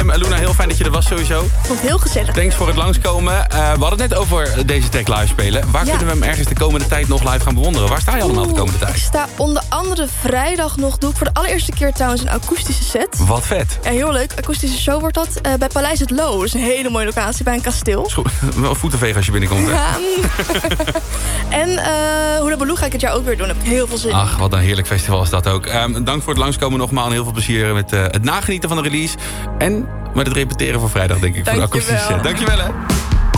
Luna, heel fijn dat je er was sowieso. Ik vond het heel gezellig. Thanks voor het langskomen. We hadden het net over deze track live spelen. Waar kunnen we hem ergens de komende tijd nog live gaan bewonderen? Waar sta je allemaal de komende tijd? Ik sta onder andere vrijdag nog. Doe ik voor de allereerste keer trouwens een akoestische set. Wat vet. Ja, heel leuk. Akoestische show wordt dat bij Paleis het Loo. Dat is een hele mooie locatie bij een kasteel. Wel voeten vegen als je binnenkomt, hè? Ja. En Hula Baloo ga ik het jaar ook weer doen. Daar heb ik heel veel zin in. Ach, wat een heerlijk festival is dat ook. Dank voor het langskomen nogmaals. En heel veel plezier met het nagenieten van de release. En met het repeteren voor vrijdag, denk ik. Voor de akoestische set. Dankjewel, hè.